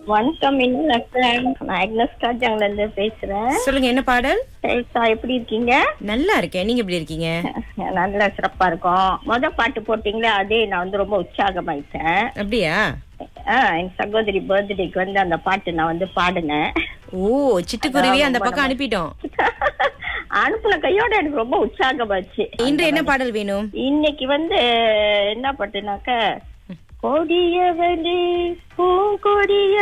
வணக்கம் நான் அக்னஸ் காஜாங்ல இருந்து பேசுறேன். சொல்லுங்க, என்ன பாடல்? சரிசா, எப்படி இருக்கீங்க? நல்லா இருக்கேன், நீங்க எப்படி இருக்கீங்க? நல்லா சிறப்பா இருக்கும். பாட்டு போட்டீங்களே, அதே நான் ரொம்ப உற்சாகமாயிட்டேன். அப்படியா? என் சகோதரி பர்த்டேக்கு அந்த பாட்டு நான் பாடினேன். ஓ, சிட்டுக்குருவி அந்த பக்கம் அனுப்பிட்டோம். அனுப்புன கையோட எனக்கு ரொம்ப உற்சாகமாச்சு. இன்று என்ன பாடல் வேணும்? இன்னைக்கு என்ன பாட்டுனாக்க, கொடியவனே பூங்கொடிய